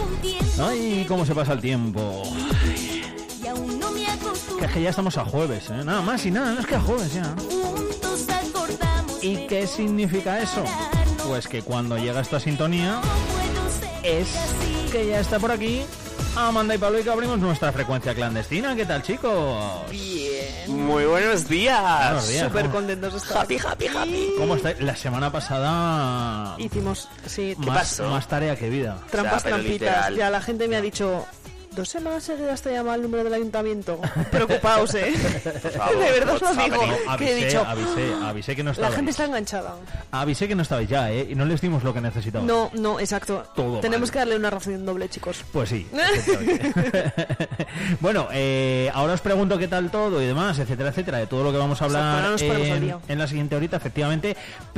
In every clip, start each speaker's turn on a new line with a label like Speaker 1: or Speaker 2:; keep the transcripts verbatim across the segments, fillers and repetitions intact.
Speaker 1: Ay, cómo se pasa el tiempo. Que es que ya estamos a jueves, ¿eh? Nada más y nada, no es que a jueves ya. ¿Y qué significa eso? Pues que cuando llega esta sintonía es que ya está por aquí Amanda y Pablo y que abrimos nuestra frecuencia clandestina. ¿Qué tal, chicos?
Speaker 2: Bien.
Speaker 3: Muy buenos días.
Speaker 1: Buenos días.
Speaker 2: Súper
Speaker 1: ¿Cómo?
Speaker 2: contentos de estar
Speaker 3: Happy, happy, happy.
Speaker 1: ¿Cómo estáis? La semana pasada
Speaker 2: Hicimos, sí,
Speaker 1: más,
Speaker 3: pasó?
Speaker 1: más tarea que vida.
Speaker 2: trampas,
Speaker 3: O sea, pero
Speaker 2: trampitas.
Speaker 3: literal.
Speaker 2: Ya la gente me ha dicho... Dos semanas seguidas te llama el número del ayuntamiento. Preocupaos, ¿eh?
Speaker 3: favor,
Speaker 2: de verdad os lo
Speaker 3: what's
Speaker 2: digo.
Speaker 3: happening?
Speaker 2: Que he
Speaker 1: Avisé,
Speaker 2: dicho...
Speaker 1: avisé, avisé que no
Speaker 2: La
Speaker 1: estabais.
Speaker 2: gente está enganchada.
Speaker 1: Avisé que no estabais ya, ¿eh? Y no les dimos lo que necesitaban.
Speaker 2: No, no, exacto.
Speaker 1: Todo
Speaker 2: Tenemos
Speaker 1: mal.
Speaker 2: que darle una ración doble, chicos.
Speaker 1: Pues sí. efectivamente. Bueno, eh, ahora os pregunto qué tal todo y demás, etcétera, etcétera, de todo lo que vamos a
Speaker 2: Exacto,
Speaker 1: hablar
Speaker 2: ahora nos ponemos al
Speaker 1: en,
Speaker 2: día.
Speaker 1: en la siguiente horita, efectivamente.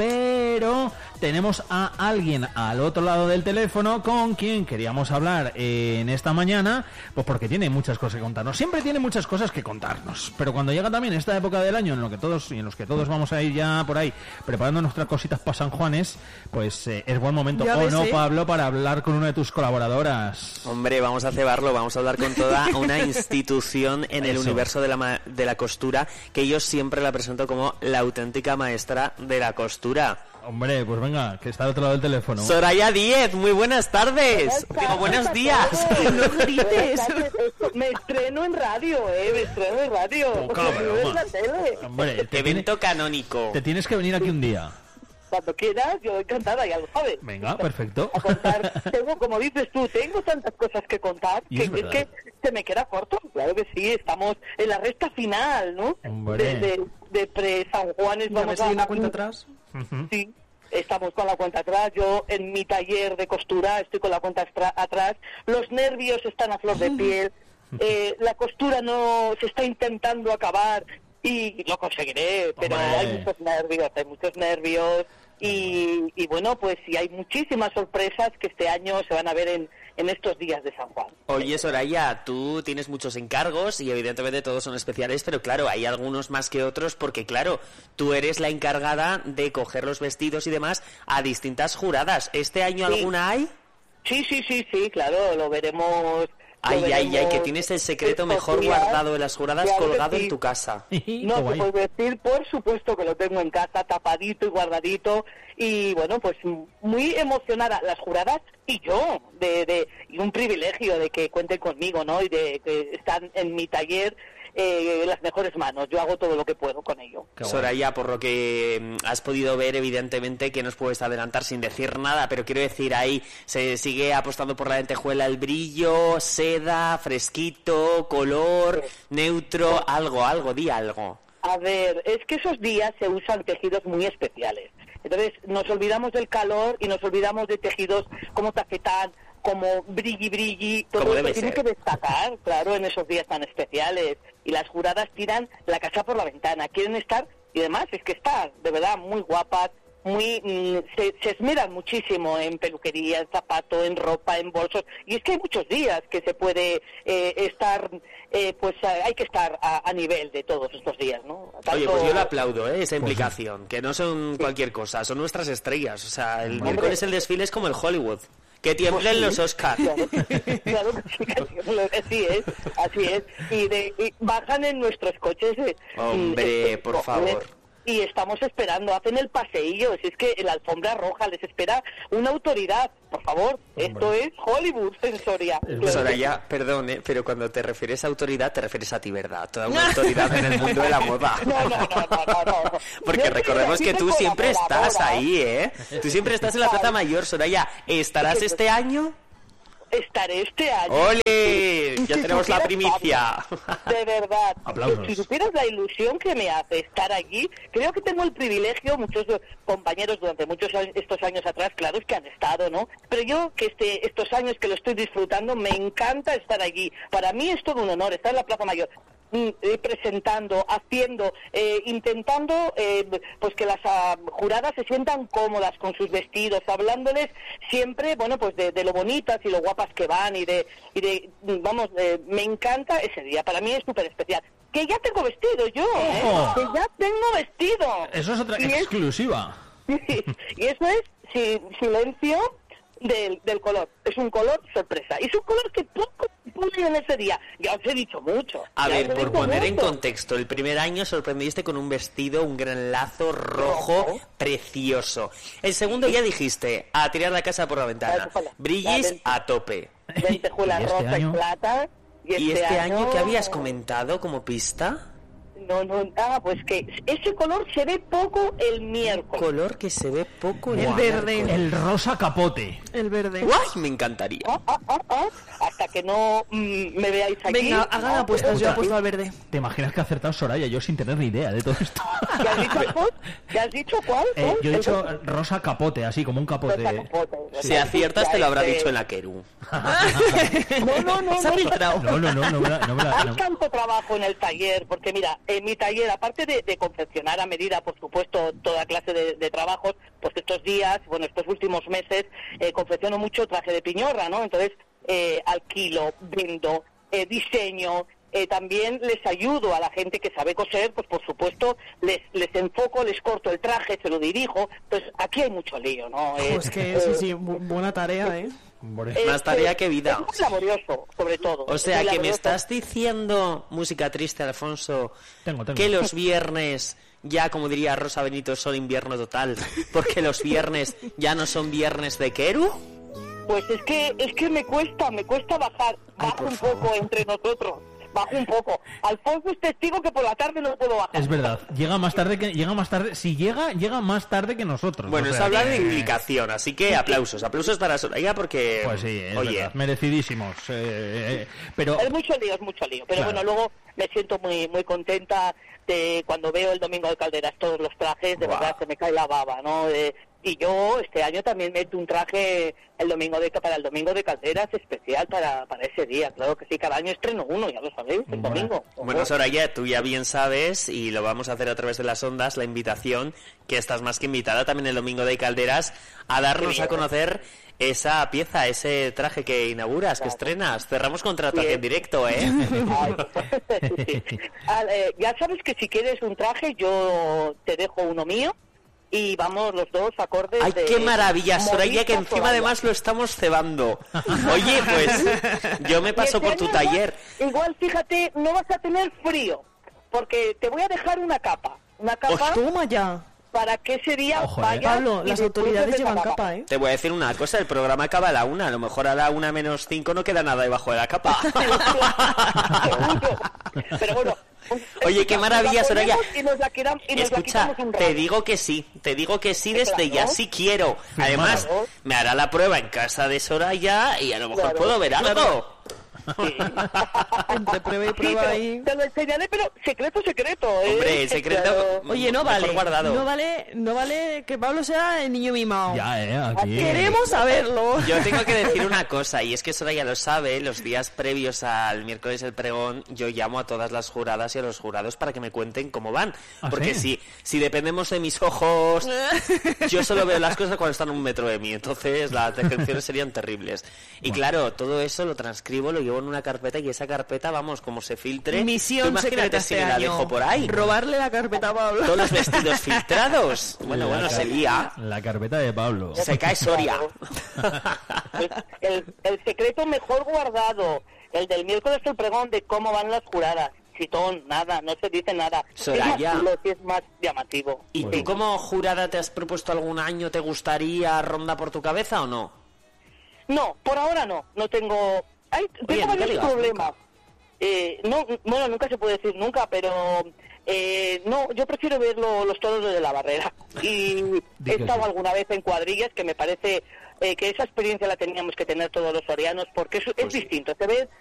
Speaker 1: Pero tenemos a alguien al otro lado del teléfono con quien queríamos hablar eh, en esta mañana, pues porque tiene muchas cosas que contarnos. Siempre tiene muchas cosas que contarnos. Pero cuando llega también esta época del año en lo que todos y en los que todos vamos a ir ya por ahí preparando nuestras cositas para San Juanes, pues eh, es buen momento,
Speaker 2: Ya
Speaker 1: ¿o
Speaker 2: ves,
Speaker 1: no,
Speaker 2: ¿eh?
Speaker 1: Pablo, para hablar con una de tus colaboradoras?
Speaker 3: Hombre, vamos a cebarlo, vamos a hablar con toda una institución en el
Speaker 1: Eso.
Speaker 3: universo de la, ma- de la costura, que yo siempre la presento como la auténtica maestra de la costura.
Speaker 1: Hombre, pues venga, que está al otro lado del teléfono.
Speaker 3: Soraya Díez, muy buenas tardes. Digo, buenos días.
Speaker 2: No grites.
Speaker 4: Me estreno en radio, eh, me estreno en radio.
Speaker 1: Poca
Speaker 4: Porque
Speaker 1: broma.
Speaker 4: veo en la tele.
Speaker 1: Hombre, te, tiene-
Speaker 3: Evento canónico.
Speaker 1: te tienes que venir aquí un día.
Speaker 4: Cuando quieras, yo encantada, ya lo sabes.
Speaker 1: Venga, perfecto.
Speaker 4: A contar, tengo, como dices tú, tengo tantas cosas que contar
Speaker 1: Y
Speaker 4: que
Speaker 1: es
Speaker 4: es,
Speaker 1: verdad.
Speaker 4: que se me queda corto. Claro que sí, estamos en la recta final, ¿no?
Speaker 1: Hombre.
Speaker 4: De, de, de pre-San Juanes
Speaker 2: Ya me
Speaker 4: vamos
Speaker 2: sigue
Speaker 4: a...
Speaker 2: una cuenta atrás.
Speaker 1: Ujú.
Speaker 4: Sí, estamos con la cuenta atrás. Yo en mi taller de costura estoy con la cuenta astra- atrás. Los nervios están a flor de piel. Eh, la costura no se está intentando acabar y lo conseguiré, pero
Speaker 1: Hombre.
Speaker 4: hay muchos nervios, hay muchos nervios. Y, y bueno, pues sí, hay muchísimas sorpresas que este año se van a ver en, en estos días de San Juan.
Speaker 3: Oye, Soraya, tú tienes muchos encargos y evidentemente todos son especiales, pero claro, hay algunos más que otros porque, claro, tú eres la encargada de coger los vestidos y demás a distintas juradas. ¿Este año
Speaker 4: Sí.
Speaker 3: alguna hay?
Speaker 4: Sí, sí, sí, sí, claro, lo veremos.
Speaker 3: Ay,
Speaker 4: lo
Speaker 3: ay, ay,
Speaker 4: veremos
Speaker 3: que tienes el secreto
Speaker 4: estos
Speaker 3: mejor
Speaker 4: días.
Speaker 3: guardado de las juradas
Speaker 4: Claro que
Speaker 3: colgado
Speaker 4: sí.
Speaker 3: en tu casa.
Speaker 4: No
Speaker 1: Qué
Speaker 4: te
Speaker 1: guay.
Speaker 4: puedo decir, por supuesto que lo tengo en casa, tapadito y guardadito, y bueno, pues muy emocionada las juradas y yo, de, de y un privilegio de que cuenten conmigo, ¿no? Y de que están en mi taller eh, las mejores manos. Yo hago todo lo que puedo con ello.
Speaker 1: Qué guay.
Speaker 3: Soraya, por lo que mm, has podido ver, evidentemente que nos puedes adelantar sin decir nada, pero quiero decir, ahí se sigue apostando por la lentejuela, el brillo, seda, fresquito, color, neutro, algo, algo, di algo.
Speaker 4: A ver, es que esos días se usan tejidos muy especiales. Entonces nos olvidamos del calor y nos olvidamos de tejidos como tafetán, como brilli brilli, todo
Speaker 3: Como
Speaker 4: eso
Speaker 3: debe
Speaker 4: tiene
Speaker 3: ser.
Speaker 4: que destacar, claro, en esos días tan especiales. Y las juradas tiran la casa por la ventana, quieren estar, y además es que están, de verdad, muy guapas, muy mm, se, se esmeran muchísimo en peluquería, en zapato, en ropa, en bolsos, y es que hay muchos días que se puede eh, estar, eh, pues eh, hay que estar a, a nivel de todos estos días, ¿no?
Speaker 3: Oye,
Speaker 4: Tanto-
Speaker 3: pues yo lo aplaudo, ¿eh? Esa
Speaker 1: Pues
Speaker 3: implicación, que no son cualquier cosa, son nuestras estrellas. O sea, el
Speaker 1: Hombre.
Speaker 3: miércoles el desfile es como el Hollywood. Que tiemblen
Speaker 4: Pues sí.
Speaker 3: los Oscars.
Speaker 4: Claro, claro que sí, que sí, así es, así es. Y, de, y bajan en nuestros coches. eh,
Speaker 3: Hombre,
Speaker 4: eh,
Speaker 3: por
Speaker 4: eh,
Speaker 3: favor.
Speaker 4: Y estamos esperando, hacen el paseillo. Si es que en la alfombra roja les espera una autoridad. Por favor, esto es Hollywood en Soria.
Speaker 1: Es
Speaker 4: Claro.
Speaker 3: Soraya, perdón, ¿eh? Pero cuando te refieres a autoridad, te refieres a ti, ¿verdad? Toda una autoridad en el mundo de la moda.
Speaker 4: No, no, no, no, no, no.
Speaker 3: Porque
Speaker 4: Yo
Speaker 3: recordemos
Speaker 4: soy
Speaker 3: que tú
Speaker 4: una
Speaker 3: siempre estás
Speaker 4: colaboradora.
Speaker 3: ahí, ¿eh? Tú siempre estás en la Plaza Mayor, Soraya. ¿Estarás este año?
Speaker 4: Estaré este año.
Speaker 3: ¡Ole! Ya
Speaker 4: Si
Speaker 3: tenemos la
Speaker 4: supieras,
Speaker 3: primicia.
Speaker 4: Pablo, de verdad.
Speaker 1: Aplausos.
Speaker 4: Si supieras la ilusión que me hace estar allí, creo que tengo el privilegio, muchos compañeros durante muchos años, estos años atrás, claro, es que han estado, ¿no? Pero yo, que este, estos años que lo estoy disfrutando, me encanta estar allí. Para mí es todo un honor estar en la Plaza Mayor. eh, presentando, haciendo, eh, intentando eh, pues que las uh, juradas se sientan cómodas con sus vestidos, hablándoles siempre, bueno, pues de, de lo bonitas y lo guapas que van y de, y de vamos, eh, me encanta ese día, para mí es súper especial. Que ya tengo vestido yo, ¿eh?
Speaker 1: ¡Ojo!
Speaker 4: Que ya tengo vestido.
Speaker 1: Eso es otra
Speaker 4: Y es-
Speaker 1: exclusiva.
Speaker 4: y eso es si- silencio del, del color. Es un color sorpresa. Y es un color que poco ponen en ese día. Ya os he dicho mucho.
Speaker 3: A
Speaker 4: ya
Speaker 3: ver,
Speaker 4: os he
Speaker 3: por
Speaker 4: dicho
Speaker 3: poner en
Speaker 4: mucho.
Speaker 3: contexto, el primer año sorprendiste con un vestido, un gran lazo rojo,
Speaker 4: Rojo.
Speaker 3: precioso. El segundo ya dijiste, a tirar la casa por la ventana.
Speaker 4: Ojalá.
Speaker 3: Brillis
Speaker 4: La
Speaker 3: a tope.
Speaker 4: Lentejuela
Speaker 1: ¿Y este
Speaker 4: rosa
Speaker 1: año?
Speaker 4: y plata. Y este,
Speaker 3: ¿Y este año qué habías comentado como pista?
Speaker 4: No, no, ah, pues que ese color se ve poco el miércoles.
Speaker 3: Color que se ve poco en
Speaker 2: El verde.
Speaker 1: El rosa capote.
Speaker 2: El verde.
Speaker 3: ¡Guay! Me encantaría.
Speaker 4: Ah, ah, ah, ah, hasta que no mm, me veáis aquí.
Speaker 2: Venga, hagan apuestas, yo
Speaker 1: puta.
Speaker 2: apuesto al verde.
Speaker 1: ¿Te imaginas que ha acertado Soraya? Yo sin tener ni idea de todo esto.
Speaker 4: ¿Qué has dicho, Alfons? ¿Qué has dicho cuál?
Speaker 1: Eh,
Speaker 4: ¿Cuál?
Speaker 1: yo he
Speaker 4: El
Speaker 1: dicho
Speaker 4: rosa-
Speaker 1: rosa capote, así como un capote.
Speaker 4: rosa capote.
Speaker 3: Si aciertas te lo habrá
Speaker 4: Este-
Speaker 3: dicho en la Keru.
Speaker 4: No, no, no.
Speaker 2: Se ha
Speaker 4: no,
Speaker 2: filtrado.
Speaker 1: No, no, no, no me la... No me la
Speaker 4: Hay
Speaker 1: no-
Speaker 4: tanto trabajo en el taller, porque mira, en mi taller, aparte de, de confeccionar a medida, por supuesto, toda clase de, de trabajos, pues estos días, bueno, estos últimos meses, eh, confecciono mucho traje de piñorra, ¿no? Entonces, eh, alquilo, vendo, eh, diseño, eh, también les ayudo a la gente que sabe coser, pues por supuesto, les, les enfoco, les corto el traje, se lo dirijo, pues aquí hay mucho lío, ¿no? Eh,
Speaker 2: Pues que sí, sí, bu- buena tarea, ¿eh?
Speaker 1: Hombre.
Speaker 4: eh,
Speaker 3: Más tarea que vida.
Speaker 4: Es muy laborioso, sobre todo.
Speaker 3: O sea,
Speaker 4: Es muy
Speaker 3: que me
Speaker 4: laborioso.
Speaker 3: estás diciendo, música triste, Alfonso,
Speaker 1: Tengo, tengo.
Speaker 3: que los viernes, ya como diría Rosa Benito, son invierno total, porque los viernes ya no son viernes de Keru.
Speaker 4: Pues es que es que me cuesta, me cuesta bajar, bajo un poco entre nosotros, bajo un poco. Alfonso es testigo que por la tarde no puedo bajar.
Speaker 1: Es verdad, llega más tarde que llega más tarde, si llega llega más tarde que nosotros.
Speaker 3: Bueno,
Speaker 1: o
Speaker 3: es
Speaker 1: sea
Speaker 3: hablar de
Speaker 1: que-
Speaker 3: implicación, así que aplausos, aplausos para Soraya porque,
Speaker 1: Pues sí, es
Speaker 3: oye,
Speaker 1: verdad, merecidísimos. eh, eh, pero
Speaker 4: Es mucho lío, es mucho lío. Pero
Speaker 1: Claro.
Speaker 4: bueno, luego me siento muy muy contenta de cuando veo el Domingo de Calderas todos los trajes, de
Speaker 3: Guau.
Speaker 4: verdad se me cae la baba, ¿no? Eh, y yo este año también meto un traje el domingo de para el Domingo de Calderas especial para, para ese día. Claro que sí, cada año estreno uno, ya lo sabéis, el
Speaker 1: Bueno.
Speaker 4: domingo.
Speaker 3: Bueno, Soraya, tú ya bien sabes, y lo vamos a hacer a través de las ondas, la invitación, que estás más que invitada también el domingo de Calderas, a darnos
Speaker 4: Qué
Speaker 3: a
Speaker 4: bien.
Speaker 3: conocer esa pieza, ese traje que inauguras, que
Speaker 4: Claro.
Speaker 3: estrenas. Cerramos contrato aquí
Speaker 4: Bien.
Speaker 3: en directo, ¿eh?
Speaker 4: Ay, sí, sí. Ah, eh, ya sabes que si quieres un traje, yo te dejo uno mío y vamos los dos acordes.
Speaker 3: ¡Ay,
Speaker 4: de
Speaker 3: qué maravilla, Soraya,
Speaker 4: modista
Speaker 3: que encima
Speaker 4: Soraya.
Speaker 3: además lo estamos cebando! Oye, pues yo me
Speaker 4: Y
Speaker 3: paso
Speaker 4: este
Speaker 3: por tu
Speaker 4: año
Speaker 3: taller.
Speaker 4: Igual, igual, fíjate, no vas a tener frío, porque te voy a dejar una capa. Una capa
Speaker 2: Toma ya.
Speaker 4: para que ese día
Speaker 1: Ojo, eh.
Speaker 4: vayas
Speaker 2: Pablo,
Speaker 4: y
Speaker 2: las
Speaker 4: disfrutes
Speaker 2: autoridades
Speaker 4: de esa
Speaker 2: llevan capa, ¿eh?
Speaker 3: Te voy a decir una cosa, el programa acaba a la una, a lo mejor a la una menos cinco no queda nada debajo de la capa.
Speaker 4: Seguro. Pero bueno.
Speaker 3: Oye, qué
Speaker 4: escucha,
Speaker 3: maravilla,
Speaker 4: nos la
Speaker 3: Soraya.
Speaker 4: ponemos Y nos la, quedam- y nos la
Speaker 3: Escucha,
Speaker 4: quitamos un rato.
Speaker 3: te digo que sí, te digo que sí desde
Speaker 4: Claro.
Speaker 3: ya, sí quiero. Además,
Speaker 4: Claro.
Speaker 3: me hará la prueba en casa de Soraya y a lo mejor
Speaker 4: Claro,
Speaker 3: puedo ver algo.
Speaker 4: Sí.
Speaker 2: Entre prueba y
Speaker 4: Sí,
Speaker 2: prueba
Speaker 4: pero
Speaker 2: ahí.
Speaker 4: te lo enseñaré, pero secreto, secreto. ¿eh?
Speaker 3: Hombre, el secreto-
Speaker 4: Claro.
Speaker 2: Oye, no
Speaker 3: Mejor
Speaker 2: vale.
Speaker 3: guardado.
Speaker 2: No vale, no vale que Pablo sea el niño mimado.
Speaker 1: ya, eh, aquí.
Speaker 2: Queremos saberlo.
Speaker 3: Yo tengo que decir una cosa, y es que Soraya lo sabe, los días previos al miércoles del pregón, yo llamo a todas las juradas y a los jurados para que me cuenten cómo van.
Speaker 1: ¿Ah,
Speaker 3: Porque
Speaker 1: sí?
Speaker 3: si, si dependemos de mis ojos, yo solo veo las cosas cuando están a un metro de mí, entonces las decepciones serían terribles. Y
Speaker 1: Bueno.
Speaker 3: claro, todo eso lo transcribo, lo llevo en una carpeta y esa carpeta, vamos, como se filtre... tú
Speaker 2: Misión
Speaker 3: imagínate
Speaker 2: secreta
Speaker 3: si
Speaker 2: este
Speaker 3: me la
Speaker 2: año.
Speaker 3: dejo por ahí.
Speaker 2: Robarle la carpeta a Pablo.
Speaker 3: Todos los vestidos filtrados. Bueno,
Speaker 1: La
Speaker 3: bueno,
Speaker 1: car-
Speaker 3: se lía.
Speaker 1: La carpeta de Pablo.
Speaker 3: Se cae Soria.
Speaker 4: el, el secreto mejor guardado, el del miércoles del pregón de cómo van las juradas. Chitón, nada, no se dice nada.
Speaker 3: Soraya.
Speaker 4: Es más chulo, sí es más llamativo.
Speaker 3: ¿Y tú como jurada te has propuesto algún año, te gustaría ronda por tu cabeza o no?
Speaker 4: No, por ahora no, no tengo... Hay,
Speaker 3: Oye,
Speaker 4: tengo
Speaker 3: nunca
Speaker 4: varios
Speaker 3: digas
Speaker 4: problemas. Eh, no, bueno, nunca se puede decir nunca, pero eh, no, yo prefiero ver lo- los toros desde la barrera. Y
Speaker 1: Di
Speaker 4: he
Speaker 1: que
Speaker 4: estado
Speaker 1: sí.
Speaker 4: alguna vez en cuadrillas que me parece eh, que esa experiencia la teníamos que tener todos los sorianos, porque es, es
Speaker 3: Pues sí.
Speaker 4: distinto. Se ve